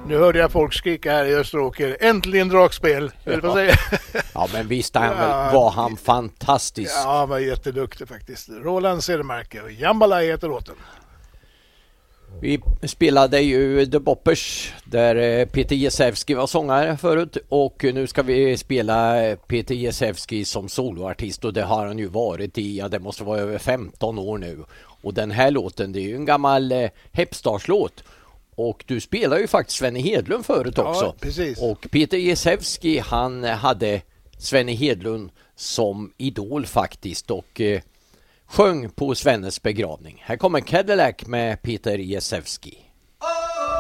Nu hörde jag folk skrika här i Österåker. Äntligen dragspel, vill jag säga. Ja, men visst var han fantastisk. Ja, han var jätteduktig faktiskt. Roland Cedermarker och Jambalaya heter låten. Vi spelade ju The Boppers där Peter Jezewski var sångare förut, och nu ska vi spela Peter Jezewski som soloartist, och det har han ju varit i, det måste vara över 15 år nu. Och den här låten, det är ju en gammal Hepstars-låt. Och du spelar ju faktiskt Svenne Hedlund förut också. Ja, precis. Och Peter Jezewski, han hade Svenne Hedlund som idol faktiskt, och sjöng på Svennes begravning. Här kommer Cadillac med Peter Jezewski.